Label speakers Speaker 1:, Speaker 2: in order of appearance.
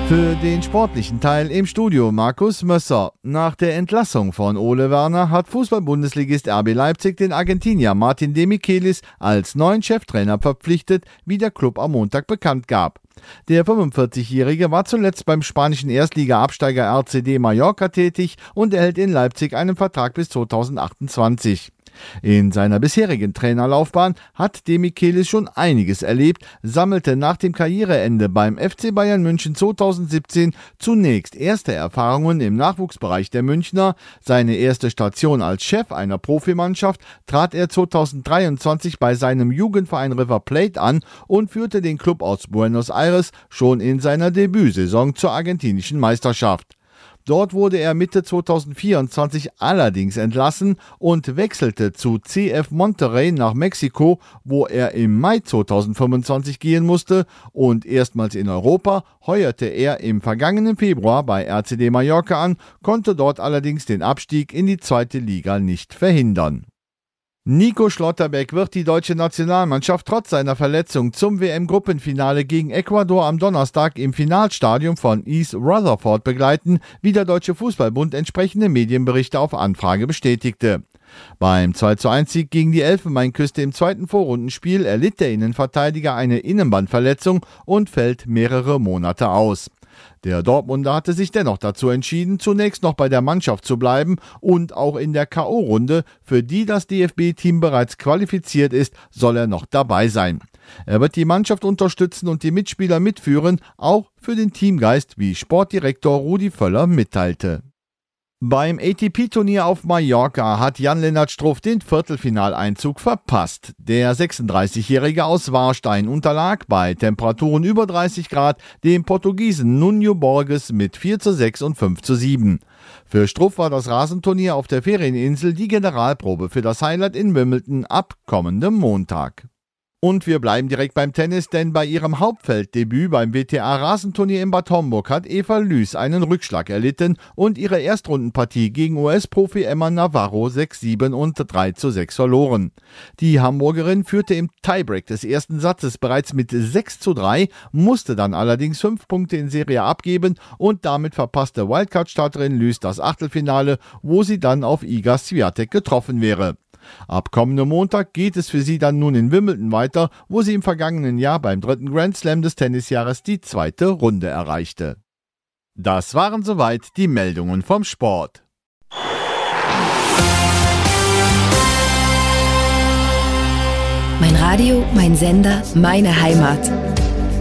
Speaker 1: Für den sportlichen Teil im Studio Markus Mösser. Nach der Entlassung von Ole Werner hat Fußball-Bundesligist RB Leipzig den Argentinier Martin de Michelis als neuen Cheftrainer verpflichtet, wie der Club am Montag bekannt gab. Der 45-Jährige war zuletzt beim spanischen Erstliga-Absteiger RCD Mallorca tätig und erhält in Leipzig einen Vertrag bis 2028. In seiner bisherigen Trainerlaufbahn hat de Michelis schon einiges erlebt, sammelte nach dem Karriereende beim FC Bayern München 2017 zunächst erste Erfahrungen im Nachwuchsbereich der Münchner. Seine erste Station als Chef einer Profimannschaft trat er 2023 bei seinem Jugendverein River Plate an und führte den Club aus Buenos Aires schon in seiner Debütsaison zur argentinischen Meisterschaft. Dort wurde er Mitte 2024 allerdings entlassen und wechselte zu CF Monterrey nach Mexiko, wo er im Mai 2025 gehen musste, und erstmals in Europa heuerte er im vergangenen Februar bei RCD Mallorca an, konnte dort allerdings den Abstieg in die zweite Liga nicht verhindern. Nico Schlotterbeck wird die deutsche Nationalmannschaft trotz seiner Verletzung zum WM-Gruppenfinale gegen Ecuador am Donnerstag im Finalstadion von East Rutherford begleiten, wie der Deutsche Fußballbund entsprechende Medienberichte auf Anfrage bestätigte. Beim 2:1-Sieg gegen die Elfenbeinküste im zweiten Vorrundenspiel erlitt der Innenverteidiger eine Innenbandverletzung und fällt mehrere Monate aus. Der Dortmunder hatte sich dennoch dazu entschieden, zunächst noch bei der Mannschaft zu bleiben und auch in der K.O.-Runde, für die das DFB-Team bereits qualifiziert ist, soll er noch dabei sein. Er wird die Mannschaft unterstützen und die Mitspieler mitführen, auch für den Teamgeist, wie Sportdirektor Rudi Völler mitteilte. Beim ATP-Turnier auf Mallorca hat Jan-Lennart Struff den Viertelfinaleinzug verpasst. Der 36-Jährige aus Warstein unterlag bei Temperaturen über 30 Grad dem Portugiesen Nuno Borges mit 4:6 und 5:7. Für Struff war das Rasenturnier auf der Ferieninsel die Generalprobe für das Highlight in Wimbledon ab kommendem Montag. Und wir bleiben direkt beim Tennis, denn bei ihrem Hauptfelddebüt beim WTA-Rasenturnier in Bad Homburg hat Eva Lüß einen Rückschlag erlitten und ihre Erstrundenpartie gegen US-Profi Emma Navarro 6:7 und 3:6 verloren. Die Hamburgerin führte im Tiebreak des ersten Satzes bereits mit 6:3, musste dann allerdings 5 Punkte in Serie abgeben und damit verpasste Wildcard-Starterin Lüß das Achtelfinale, wo sie dann auf Iga Swiatek getroffen wäre. Ab kommendem Montag geht es für sie dann nun in Wimbledon weiter, wo sie im vergangenen Jahr beim 3. Grand Slam des Tennisjahres die 2. Runde erreichte. Das waren soweit die Meldungen vom Sport.
Speaker 2: Mein Radio, mein Sender, meine Heimat.